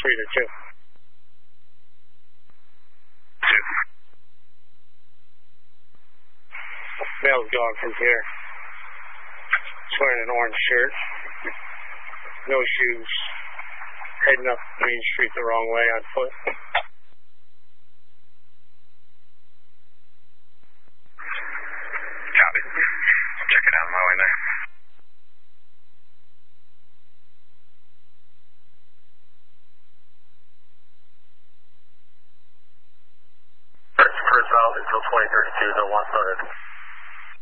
3 to 2. 2. Male dog from here. He's wearing an orange shirt. No shoes. Heading up Main Street the wrong way on foot. Copy. Check it out on my way there. First route until 2032, no one started.